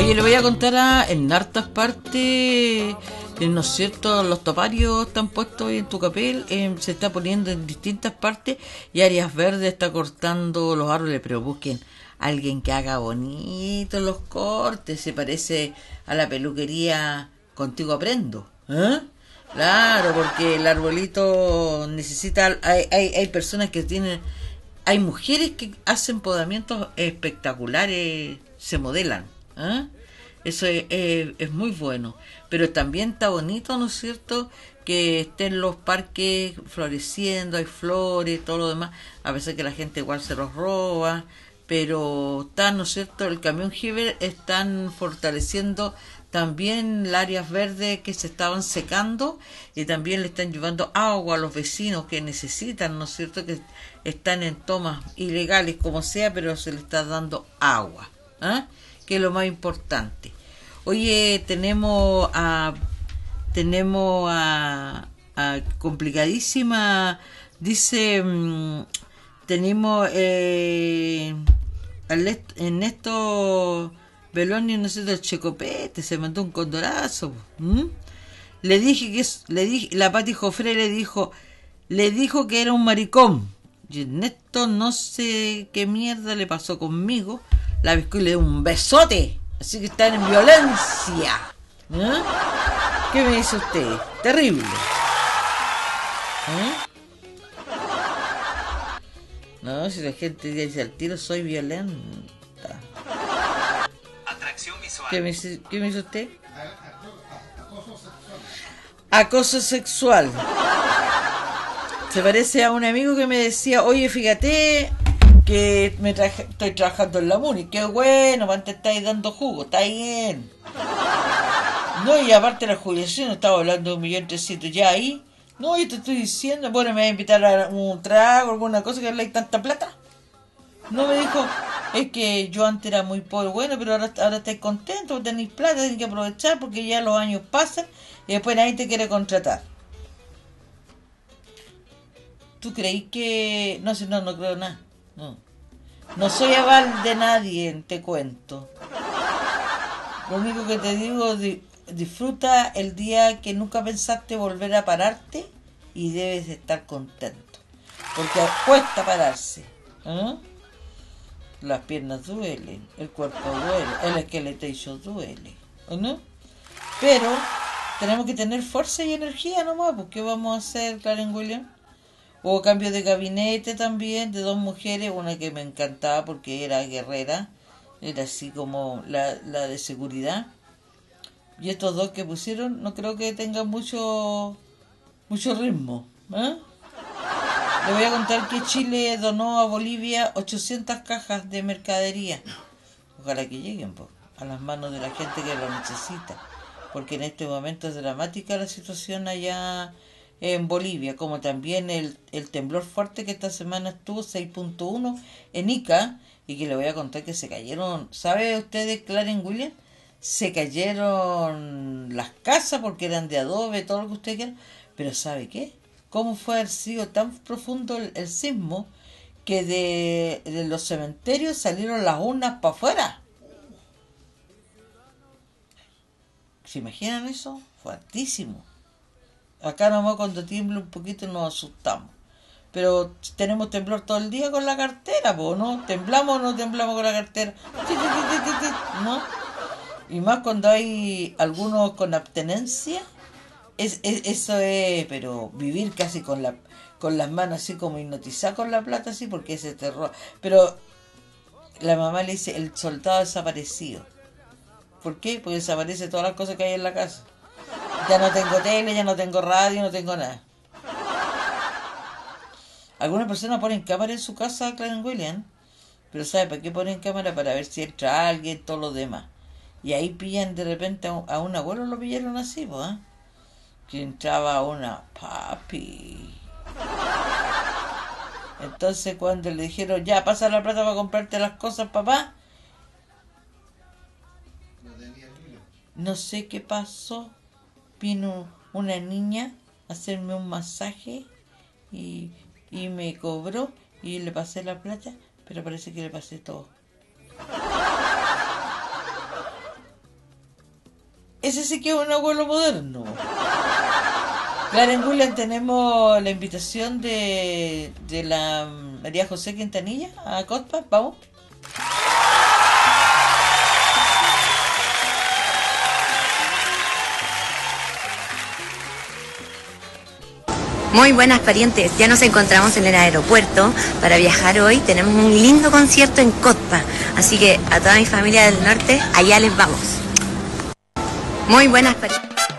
Oye, le voy a contar en hartas partes, ¿no es cierto? Los toparios están puestos en Tucapel, se está poniendo en distintas partes y Áreas Verdes está cortando los árboles, pero busquen a alguien que haga bonito los cortes, se parece a la peluquería Contigo Aprendo, ¿eh? Claro, porque el arbolito necesita, hay personas que tienen, hay mujeres que hacen podamientos espectaculares, se modelan, ¿eh? Eso es muy bueno, pero también está bonito, ¿no es cierto?, que estén los parques floreciendo, hay flores, todo lo demás, a pesar que la gente igual se los roba, pero está, ¿no es cierto?, el camión Giver están fortaleciendo también las áreas verdes que se estaban secando y también le están llevando agua a los vecinos que necesitan, ¿no es cierto?, que están en tomas ilegales como sea, pero se les está dando agua, ¿eh?, que es lo más importante. Oye, tenemos a complicadísima, dice, tenemos Ernesto Beloni, no sé, del Checopete, se mandó un condorazo. Le dije la Pati Jofre le dijo que era un maricón. Y Ernesto no sé qué mierda le pasó conmigo, la pescó y le dio un besote, así que están en violencia. ¿Eh? ¿Qué me dice usted? Terrible. ¿Eh? No, si la gente dice al tiro soy violenta. Atracción visual. ¿Qué me dice usted? Acoso sexual. Se parece a un amigo que me decía, oye, fíjate que estoy trabajando en la MUNI, qué bueno, antes estáis dando jugo, está bien. No, y aparte la jubilación, estaba hablando de 1.300.000 ya ahí. No, yo te estoy diciendo, bueno, me voy a invitar a un trago, alguna cosa, que hay tanta plata. No, me dijo, es que yo antes era muy pobre, bueno, pero ahora estáis contentos, tenéis plata, tenéis que aprovechar porque ya los años pasan y después nadie te quiere contratar. ¿Tú creí que...? No sé, no creo nada. No soy aval de nadie, te cuento. Lo único que te digo, disfruta el día que nunca pensaste volver a pararte y debes estar contento. Porque cuesta pararse. ¿Eh? Las piernas duelen, el cuerpo duele, el esqueleto duele. ¿No? Pero tenemos que tener fuerza y energía nomás, porque vamos a hacer, Karen William. Hubo cambio de gabinete también de 2 mujeres, una que me encantaba porque era guerrera, era así como la de seguridad, y estos 2 que pusieron no creo que tengan mucho ritmo, ¿eh? Le voy a contar que Chile donó a Bolivia 800 cajas de mercadería, ojalá que lleguen a las manos de la gente que lo necesita, porque en este momento es dramática la situación allá en Bolivia, como también el temblor fuerte que esta semana estuvo 6.1 en Ica, y que le voy a contar que se cayeron, ¿sabe ustedes, Karen William? Se cayeron las casas porque eran de adobe, todo lo que ustedes quieran, pero ¿sabe qué? ¿Cómo fue haber sido tan profundo el sismo que de los cementerios salieron las urnas para afuera? ¿Se imaginan eso? Fuertísimo. Acá nomás cuando tiembla un poquito nos asustamos. Pero tenemos temblor todo el día con la cartera, ¿no? ¿Temblamos o no temblamos con la cartera? ¿No? Y más cuando hay algunos con abstenencia. Eso es, pero vivir casi con las manos así como hipnotizadas con la plata, así, porque ese terror. Pero la mamá le dice, el soldado desaparecido. ¿Por qué? Porque desaparece todas las cosas que hay en la casa. Ya no tengo tele, ya no tengo radio, no tengo nada. Algunas personas ponen cámara en su casa, Clarence William, pero ¿sabe para qué ponen cámara? Para ver si entra alguien, todo lo demás. Y ahí pillan de repente a un abuelo, lo pillaron así, pues, ¿eh? Que entraba una papi. Entonces cuando le dijeron, ya, pasa la plata para comprarte las cosas, papá, no sé qué pasó. Vino una niña a hacerme un masaje y me cobró y le pasé la plata, pero parece que le pasé todo. ese sí que es un abuelo moderno. Karen William, tenemos la invitación de la María José Quintanilla a Cotpa. Vamos. Muy buenas, parientes, ya nos encontramos en el aeropuerto para viajar hoy. Tenemos un lindo concierto en Cotpa, así que a toda mi familia del norte, allá les vamos. Muy buenas, parientes.